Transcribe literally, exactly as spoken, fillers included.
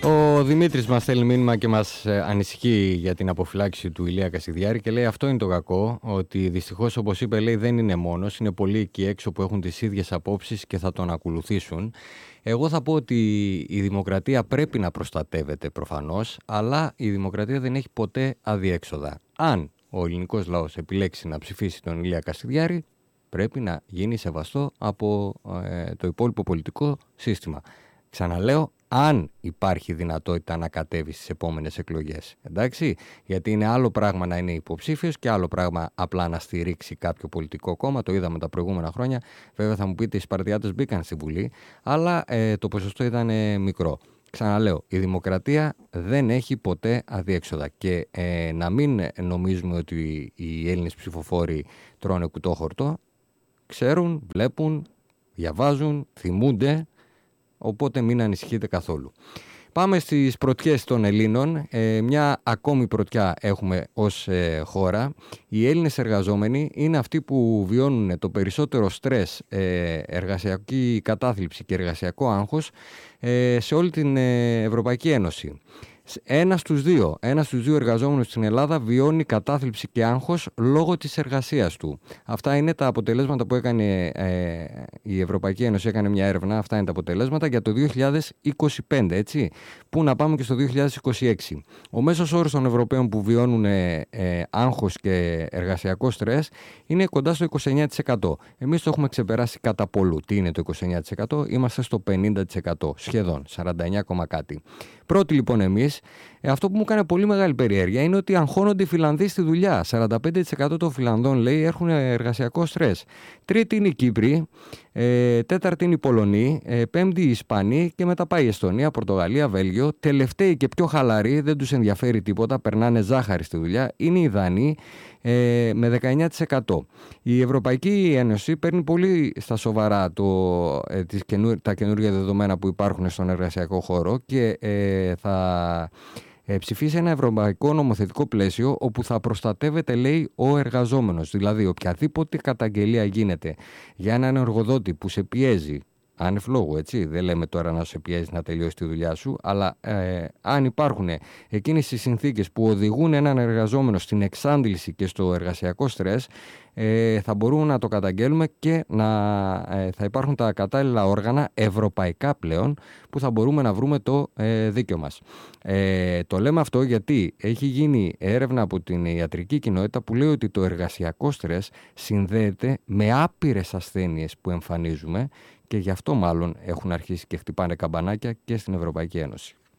Ο Δημήτρης μας στέλνει μήνυμα και μας ανησυχεί για την αποφυλάξη του Ηλία Κασιδιάρη και λέει αυτό είναι το κακό, ότι δυστυχώς όπως είπε λέει δεν είναι μόνος, είναι πολλοί εκεί έξω που έχουν τις ίδιες απόψεις και θα τον ακολουθήσουν. Εγώ θα πω ότι η δημοκρατία πρέπει να προστατεύεται προφανώς, αλλά η δημοκρατία δεν έχει ποτέ αδιέξοδα. Αν ο ελληνικός λαός επιλέξει να ψηφίσει τον Ηλία Κασιδιάρη, πρέπει να γίνει σεβαστό από ε, το υπόλοιπο πολιτικό σύστημα. Ξαναλέω, αν υπάρχει δυνατότητα να κατέβει στις επόμενες εκλογές. Εντάξει, γιατί είναι άλλο πράγμα να είναι υποψήφιος και άλλο πράγμα απλά να στηρίξει κάποιο πολιτικό κόμμα. Το είδαμε τα προηγούμενα χρόνια. Βέβαια θα μου πείτε οι Σπαρτιάτες μπήκαν στη Βουλή, αλλά ε, το ποσοστό ήταν ε, μικρό. Ξαναλέω, η δημοκρατία δεν έχει ποτέ αδιέξοδα και ε, να μην νομίζουμε ότι οι Έλληνες ψηφοφόροι τρώνε κουτόχορτο. Ξέρουν, βλέπουν, διαβάζουν, θυμούνται. Οπότε μην ανησυχείτε καθόλου. Πάμε στις πρωτιές των Ελλήνων. Ε, μια ακόμη πρωτιά έχουμε ως ε, χώρα. Οι Έλληνες εργαζόμενοι είναι αυτοί που βιώνουν το περισσότερο στρες, ε, εργασιακή κατάθλιψη και εργασιακό άγχος ε, σε όλη την ε, Ευρωπαϊκή Ένωση. Ένα στους δύο, ένα στους δύο εργαζόμενους στην Ελλάδα βιώνει κατάθλιψη και άγχος λόγω της εργασίας του. Αυτά είναι τα αποτελέσματα που έκανε ε, η Ευρωπαϊκή Ένωση, έκανε μια έρευνα, αυτά είναι τα αποτελέσματα για το δύο χιλιάδες είκοσι πέντε, έτσι, που να πάμε και στο δύο χιλιάδες είκοσι έξι. Ο μέσος όρος των Ευρωπαίων που βιώνουν ε, ε, άγχος και εργασιακό στρες είναι κοντά στο είκοσι εννέα τοις εκατό. Εμείς το έχουμε ξεπεράσει κατά πολλού. Τι είναι το είκοσι εννέα τοις εκατό? Είμαστε στο πενήντα τοις εκατό, σχεδόν, σαράντα εννέα, κάτι. Πρώτοι λοιπόν εμείς, αυτό που μου έκανε πολύ μεγάλη περιέργεια είναι ότι αγχώνονται οι Φιλανδοί στη δουλειά. σαράντα πέντε τοις εκατό των Φιλανδών λέει έχουν εργασιακό στρες. Τρίτη είναι οι Κύπροι, ε, τέταρτη είναι οι Πολωνοί, ε, πέμπτη οι Ισπανοί και μετά πάει η Εστονία, Πορτογαλία, Βέλγιο. Τελευταίοι και πιο χαλαροί, δεν τους ενδιαφέρει τίποτα, περνάνε ζάχαρη στη δουλειά, είναι οι Δανείοι ε, με δεκαεννέα τοις εκατό. Η Ευρωπαϊκή Ένωση παίρνει πολύ στα σοβαρά το, ε, τις καινού, τα καινούργια δεδομένα που υπάρχουν στον εργασιακό χώρο και ε, θα ε, ψηφίσει ένα ευρωπαϊκό νομοθετικό πλαίσιο όπου θα προστατεύεται, λέει, ο εργαζόμενος. Δηλαδή, οποιαδήποτε καταγγελία γίνεται για έναν εργοδότη που σε πιέζει, άνευ λόγου, έτσι, δεν λέμε τώρα να σε πιέζει να τελειώσει τη δουλειά σου, αλλά ε, αν υπάρχουν εκείνες οι συνθήκες που οδηγούν έναν εργαζόμενο στην εξάντληση και στο εργασιακό στρες, ε, θα μπορούμε να το καταγγέλουμε και να, ε, θα υπάρχουν τα κατάλληλα όργανα ευρωπαϊκά πλέον που θα μπορούμε να βρούμε το ε, δίκαιο μας. Ε, το λέμε αυτό γιατί έχει γίνει έρευνα από την ιατρική κοινότητα που λέει ότι το εργασιακό στρες συνδέεται με άπειρες ασθένειες που εμφανίζουμε και γι' αυτό μάλλον έχουν αρχίσει και χτυπάνε καμπανάκια και στην Ευρωπαϊκή Ένωση.